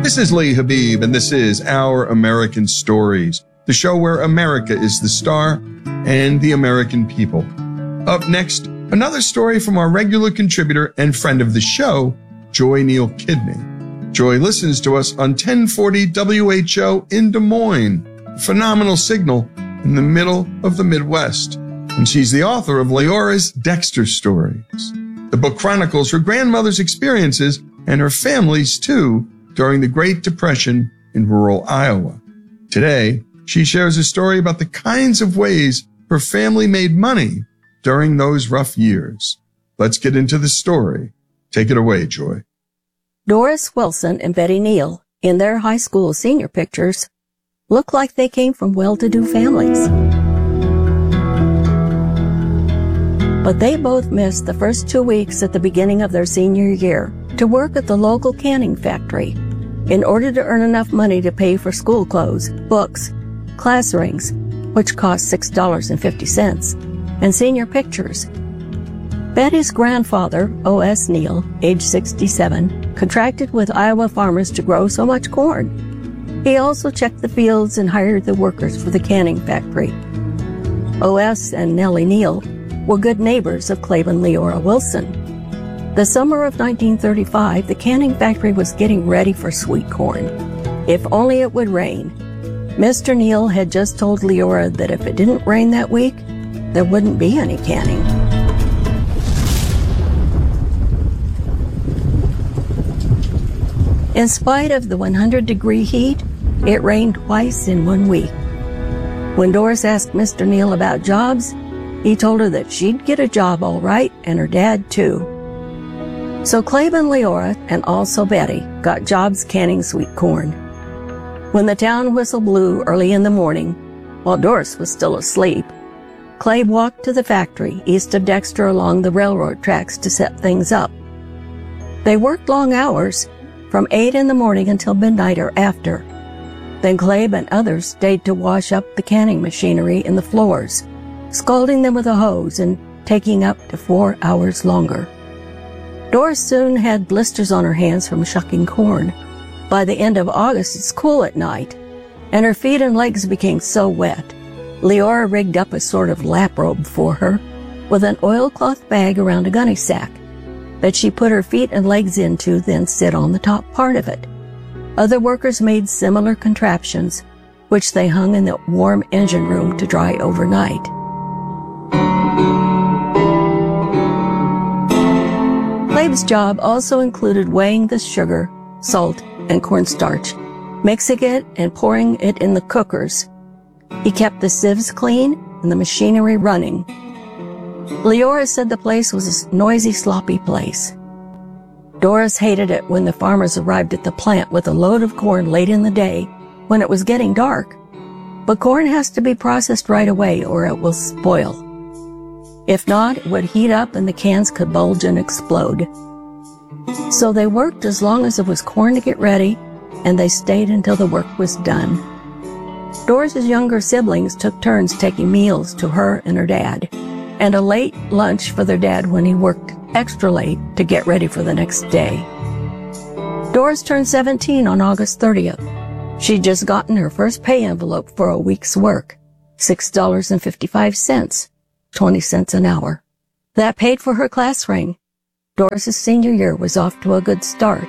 This is Lee Habib, and this is Our American Stories, the show where America is the star and the American people. Up next, another story from our regular contributor and friend of the show, Joy Neal-Kidney. Joy listens to us on 1040 WHO in Des Moines, a phenomenal signal in the middle of the Midwest. And she's the author of Leora's Dexter Stories. The book chronicles her grandmother's experiences and her family's too during the Great Depression in rural Iowa. Today, she shares a story about the kinds of ways her family made money during those rough years. Let's get into the story. Take it away, Joy. Doris Wilson and Betty Neal, in their high school senior pictures, look like they came from well-to-do families. But they both missed the first 2 weeks at the beginning of their senior year to work at the local canning factory in order to earn enough money to pay for school clothes, books, class rings, which cost $6.50, and senior pictures. Betty's grandfather, O.S. Neal, age 67, contracted with Iowa farmers to grow so much corn. He also checked the fields and hired the workers for the canning factory. O.S. and Nellie Neal were good neighbors of Clabe and Leora Wilson. The summer of 1935, the canning factory was getting ready for sweet corn. If only it would rain. Mr. Neal had just told Leora that if it didn't rain that week, there wouldn't be any canning. In spite of the 100-degree heat, it rained twice in 1 week. When Doris asked Mr. Neal about jobs, he told her that she'd get a job all right, and her dad too. So Clabe and Leora, and also Betty, got jobs canning sweet corn. When the town whistle blew early in the morning, while Doris was still asleep, Clabe walked to the factory east of Dexter along the railroad tracks to set things up. They worked long hours, from 8 in the morning until midnight or after. Then Clabe and others stayed to wash up the canning machinery in the floors, scalding them with a hose and taking up to 4 hours longer. Doris soon had blisters on her hands from shucking corn. By the end of August, it's cool at night, and her feet and legs became so wet. Leora rigged up a sort of lap robe for her with an oilcloth bag around a gunny sack that she put her feet and legs into, then sit on the top part of it. Other workers made similar contraptions, which they hung in the warm engine room to dry overnight. Clabe's job also included weighing the sugar, salt, and cornstarch, mixing it and pouring it in the cookers. He kept the sieves clean and the machinery running. Leora said the place was a noisy, sloppy place. Doris hated it when the farmers arrived at the plant with a load of corn late in the day when it was getting dark. But corn has to be processed right away or it will spoil. If not, it would heat up and the cans could bulge and explode. So they worked as long as there was corn to get ready, and they stayed until the work was done. Doris's younger siblings took turns taking meals to her and her dad, and a late lunch for their dad when he worked extra late to get ready for the next day. Doris turned 17 on August 30th. She'd just gotten her first pay envelope for a week's work, $6.55, 20 cents an hour. That paid for her class ring. Doris's senior year was off to a good start.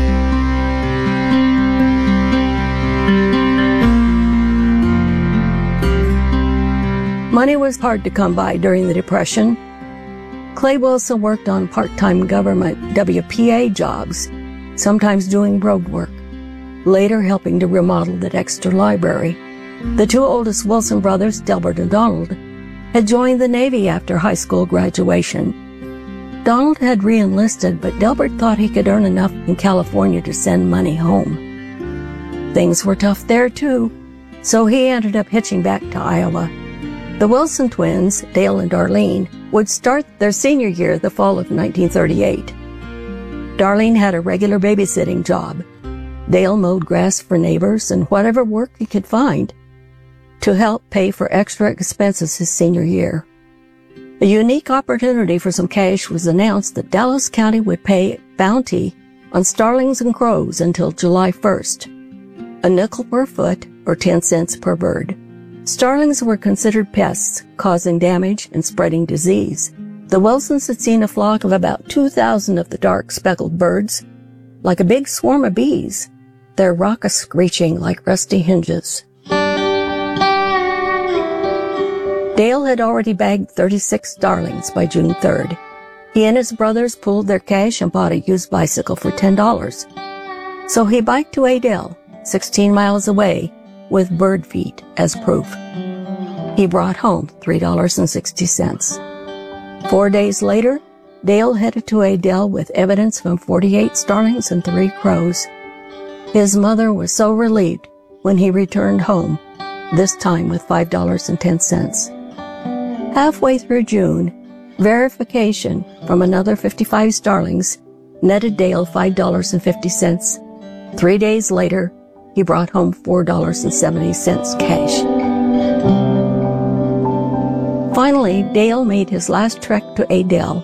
Money was hard to come by during the Depression. Clabe also worked on part-time government WPA jobs, sometimes doing road work, later helping to remodel the Dexter Library. The two oldest Wilson brothers, Delbert and Donald, had joined the Navy after high school graduation. Donald had re-enlisted, but Delbert thought he could earn enough in California to send money home. Things were tough there, too, so he ended up hitching back to Iowa. The Wilson twins, Dale and Darlene, would start their senior year the fall of 1938. Darlene had a regular babysitting job. Dale mowed grass for neighbors and whatever work he could find to help pay for extra expenses his senior year. A unique opportunity for some cash was announced that Dallas County would pay bounty on starlings and crows until July 1st, a nickel per foot or 10 cents per bird. Starlings were considered pests, causing damage and spreading disease. The Wilsons had seen a flock of about 2,000 of the dark speckled birds, like a big swarm of bees, their raucous screeching like rusty hinges. Dale had already bagged 36 starlings by June 3rd. He and his brothers pooled their cash and bought a used bicycle for $10. So he biked to Adel, 16 miles away, with bird feet as proof. He brought home $3.60. 4 days later, Dale headed to Adel with evidence from 48 starlings and 3 crows. His mother was so relieved when he returned home, this time with $5.10. Halfway through June, verification from another 55 starlings netted Dale $5.50. 3 days later, he brought home $4.70 cash. Finally, Dale made his last trek to Adel.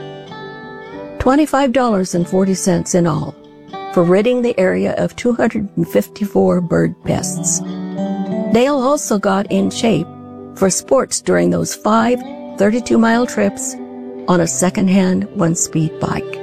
$25.40 in all for ridding the area of 254 bird pests. Dale also got in shape for sports during those 5 32-mile trips on a second-hand one-speed bike.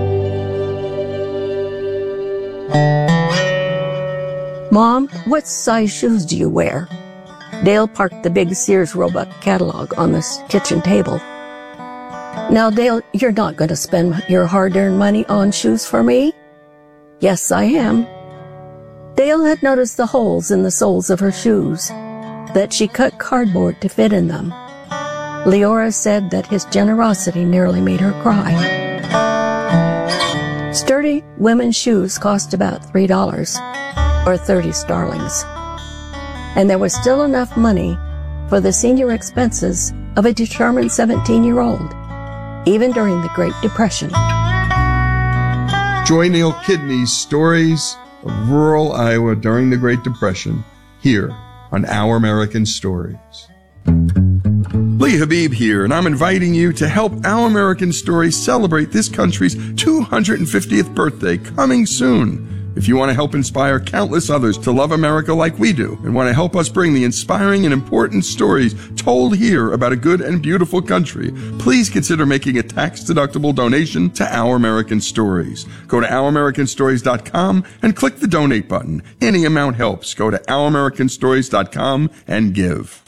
Mom, what size shoes do you wear? Dale parked the big Sears Roebuck catalog on the kitchen table. Now, Dale, you're not going to spend your hard-earned money on shoes for me? Yes, I am. Dale had noticed the holes in the soles of her shoes, that she cut cardboard to fit in them. Leora said that his generosity nearly made her cry. Sturdy women's shoes cost about $3, or 30 starlings. And there was still enough money for the senior expenses of a determined 17-year-old, even during the Great Depression. Joy Neal Kidney's stories of rural Iowa during the Great Depression here on Our American Stories. Lee Habib here, and I'm inviting you to help Our American Stories celebrate this country's 250th birthday coming soon. If you want to help inspire countless others to love America like we do and want to help us bring the inspiring and important stories told here about a good and beautiful country, please consider making a tax-deductible donation to Our American Stories. Go to OurAmericanStories.com and click the donate button. Any amount helps. Go to OurAmericanStories.com and give.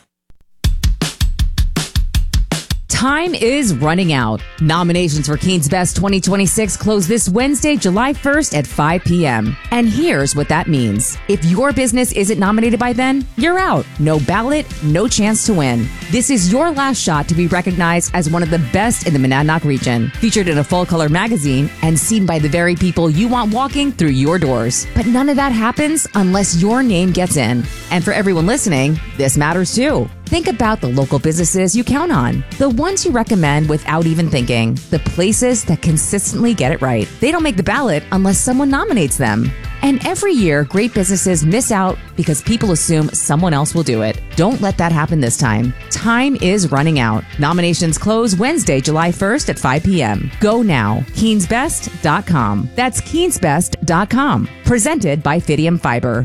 Time is running out. Nominations for Keen's Best 2026 close this Wednesday, July 1st at 5 p.m. And here's what that means. If your business isn't nominated by then, you're out. No ballot, no chance to win. This is your last shot to be recognized as one of the best in the Monadnock region, featured in a full-color magazine and seen by the very people you want walking through your doors. But none of that happens unless your name gets in. And for everyone listening, this matters too. Think about the local businesses you count on, the ones you recommend without even thinking, the places that consistently get it right. They don't make the ballot unless someone nominates them. And every year, great businesses miss out because people assume someone else will do it. Don't let that happen this time. Time is running out. Nominations close Wednesday, July 1st at 5 p.m. Go now. KeensBest.com. That's KeensBest.com. Presented by Fidium Fiber.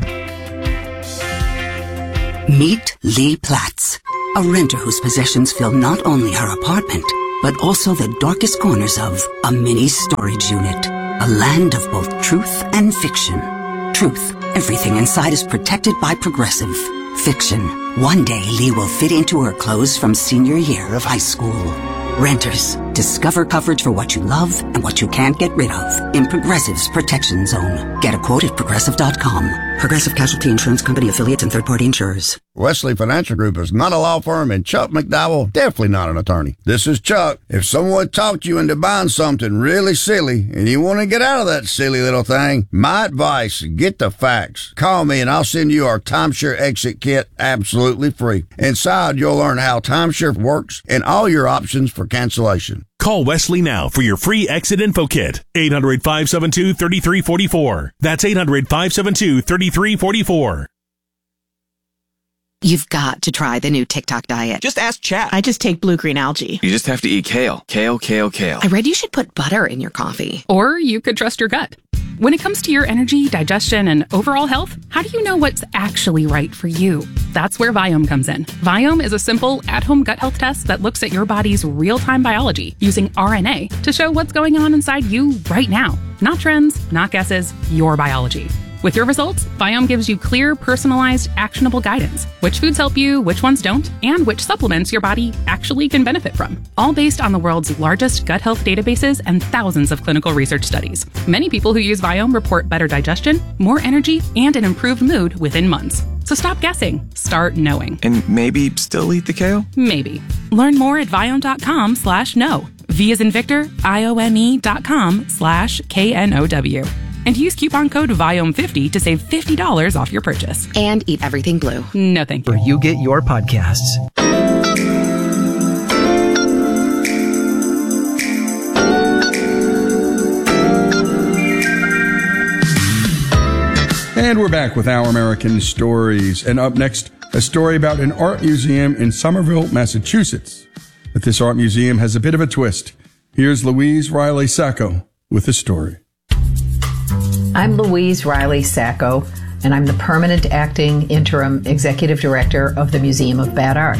Meet Lee Platts, a renter whose possessions fill not only her apartment, but also the darkest corners of a mini storage unit. A land of both truth and fiction. Truth, everything inside is protected by Progressive. Fiction, one day Lee will fit into her clothes from senior year of high school. Renters, discover coverage for what you love and what you can't get rid of in Progressive's Protection Zone. Get a quote at Progressive.com. Progressive Casualty Insurance Company, affiliates, and third-party insurers. Wesley Financial Group is not a law firm, and Chuck McDowell, definitely not an attorney. This is Chuck. If someone talked you into buying something really silly, and you want to get out of that silly little thing, my advice, get the facts. Call me, and I'll send you our timeshare exit kit absolutely free. Inside, you'll learn how timeshare works and all your options for cancellation. Call Wesley now for your free exit info kit. 800-572-3344. That's 800-572-3344. You've got to try the new TikTok diet. Just ask Chat. I just take blue-green algae. You just have to eat kale. Kale, kale, kale. I read you should put butter in your coffee. Or you could trust your gut. When it comes to your energy, digestion, and overall health, how do you know what's actually right for you? That's where Viome comes in. Viome is a simple, at-home gut health test that looks at your body's real-time biology using RNA to show what's going on inside you right now. Not trends, not guesses, your biology. With your results, Viome gives you clear, personalized, actionable guidance. Which foods help you, which ones don't, and which supplements your body actually can benefit from. All based on the world's largest gut health databases and thousands of clinical research studies. Many people who use Viome report better digestion, more energy, and an improved mood within months. So stop guessing. Start knowing. And maybe still eat the kale? Maybe. Learn more at Viome.com/know. V as in Victor, IOME.com/KNOW. And use coupon code VIOME50 to save $50 off your purchase. And eat everything blue. No thank you. Where you get your podcasts. And we're back with Our American Stories. And up next, a story about an art museum in Somerville, Massachusetts. But this art museum has a bit of a twist. Here's Louise Riley Sacco with the story. I'm Louise Riley Sacco, and I'm the permanent acting interim executive director of the Museum of Bad Art.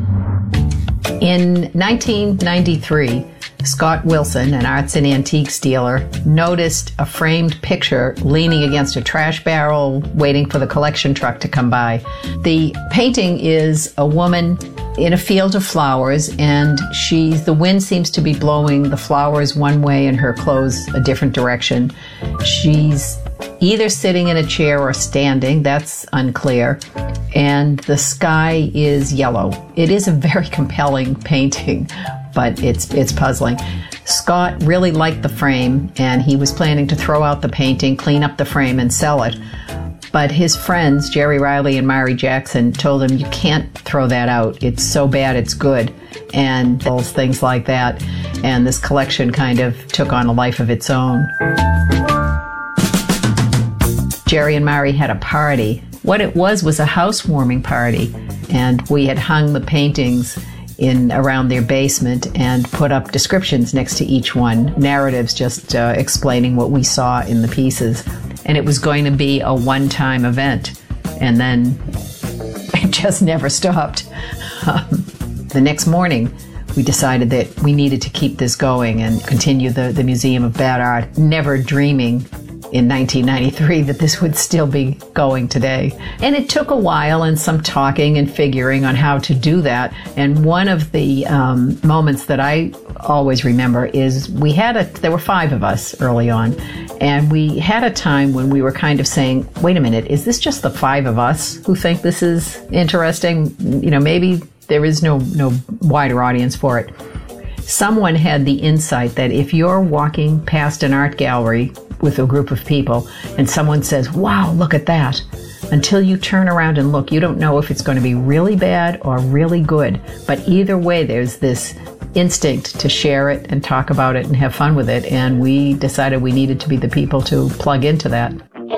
In 1993, Scott Wilson, an arts and antiques dealer, noticed a framed picture leaning against a trash barrel, waiting for the collection truck to come by. The painting is a woman in a field of flowers, and the wind seems to be blowing the flowers one way and her clothes a different direction. She's either sitting in a chair or standing, that's unclear, and the sky is yellow. It is a very compelling painting, but it's puzzling. Scott really liked the frame, and he was planning to throw out the painting, clean up the frame, and sell it. But his friends, Jerry Riley and Mari Jackson, told him, you can't throw that out. It's so bad, it's good. And things like that. And this collection kind of took on a life of its own. Jerry and Mari had a party. What it was a housewarming party. And we had hung the paintings around their basement and put up descriptions next to each one, narratives just explaining what we saw in the pieces. And it was going to be a one-time event. And then it just never stopped. The next morning, we decided that we needed to keep this going and continue the Museum of Bad Art, never dreaming in 1993 that this would still be going today. And it took a while and some talking and figuring on how to do that. And one of the moments that I always remember is there were 5 of us early on, and we had a time when we were kind of saying, wait a minute, is this just the 5 of us who think this is interesting? Maybe there is no wider audience for it. Someone had the insight that if you're walking past an art gallery with a group of people and someone says, wow, look at that, until you turn around and look, you don't know if it's going to be really bad or really good. But either way, there's this instinct to share it and talk about it and have fun with it. And we decided we needed to be the people to plug into that.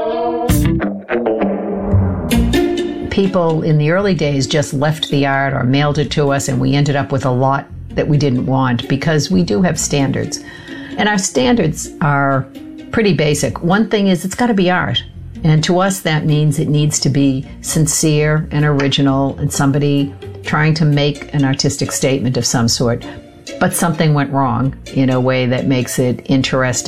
People in the early days just left the art or mailed it to us, and we ended up with a lot that we didn't want because we do have standards. And our standards are pretty basic. One thing is it's got to be art. And to us, that means it needs to be sincere and original and somebody trying to make an artistic statement of some sort. But something went wrong in a way that makes it interesting.